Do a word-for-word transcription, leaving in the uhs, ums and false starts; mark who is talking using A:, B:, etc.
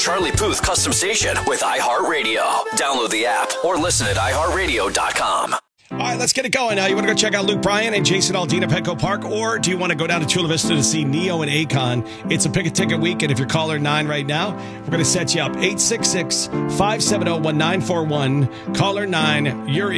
A: Charlie Puth custom station with iHeartRadio. Download the app or listen at i heart radio dot com.
B: All right, let's get it going. Uh, you want to go check out Luke Bryan and Jason Aldean at Petco Park, or do you want to go down to Chula Vista to see Neo and Akon? It's a pick a ticket week, and if you're caller nine right now, we're going to set you up. eight six six, five seven zero, one nine four one. Caller nine, you're in.